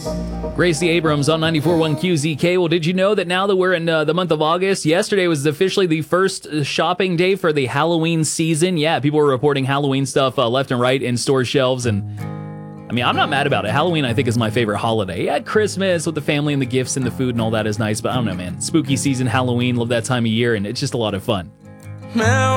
Gracie Abrams on 94.1 QZK. Well, did you know that now that we're in the month of August, yesterday was officially the first shopping day for the Halloween season? Yeah, people were reporting Halloween stuff left and right in store shelves, and I mean, I'm not mad about it. Halloween, I think, is my favorite holiday. Yeah, Christmas with the family and the gifts and the food and all that is nice, but I don't know, man. Spooky season, Halloween, love that time of year, and it's just a lot of fun.